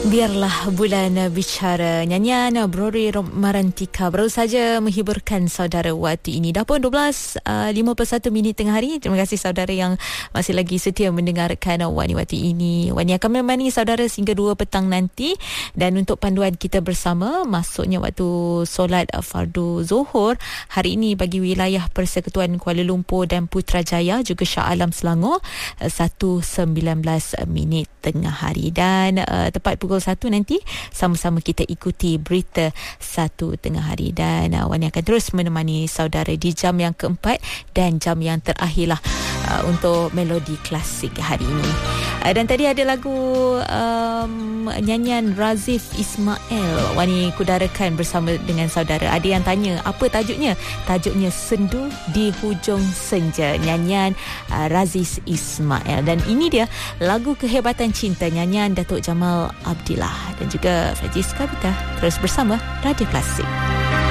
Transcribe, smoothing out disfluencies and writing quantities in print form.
Biarlah bulan bicara, nyanyian Brori Marantika baru saja menghiburkan saudara waktu ini. Dah pun 12.51 minit tengah hari. Terima kasih saudara yang masih lagi setia mendengarkan Wani waktu ini. Wani akan menemani saudara sehingga 2 petang nanti. Dan untuk panduan kita bersama, masuknya waktu solat fardu Zuhur hari ini bagi wilayah Persekutuan Kuala Lumpur dan Putrajaya juga Shah Alam Selangor 1.19 minit tengah hari. Dan tepat pukul 1 nanti sama-sama kita ikuti berita 1 tengah hari. Dan Wani akan terus menemani saudara di jam yang keempat dan jam yang terakhir lah untuk melodi klasik hari ini. Dan tadi ada lagu nyanyian Razif Ismail Wani kudarakan bersama dengan saudara. Ada yang tanya apa tajuknya? Tajuknya Sendu di Hujung Senja, nyanyian Razif Ismail. Dan ini dia lagu Kehebatan Cinta, nyanyian Datuk Jamal Abdillah dan juga Fajis Kavita. Terus bersama Radio Klasik.